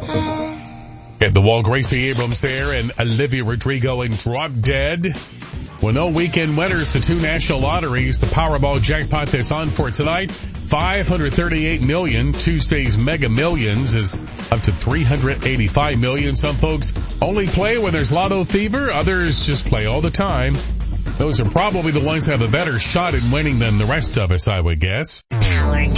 At the wall, Gracie Abrams there and Olivia Rodrigo in Drop Dead. Well, no weekend winners. The two national lotteries, the Powerball jackpot that's on for tonight, $538 million. Tuesday's Mega Millions is up to $385 million. Some folks only play when there's lotto fever. Others just play all the time. Those are probably the ones that have a better shot at winning than the rest of us, I would guess.